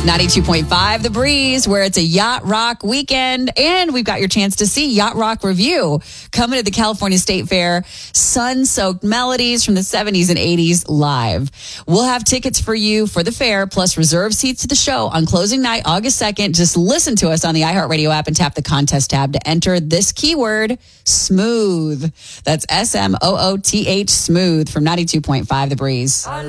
92.5 The Breeze, where it's a Yacht Rock weekend. And we've got your chance to see Yacht Rock Review coming to the California State Fair. Sun-soaked melodies from the 70s and 80s live. We'll have tickets for you for the fair, plus reserve seats to the show on closing night, August 2nd. Just listen to us on the iHeartRadio app and tap the contest tab to enter this keyword, smooth. That's SMOOTH, smooth, from 92.5 The Breeze.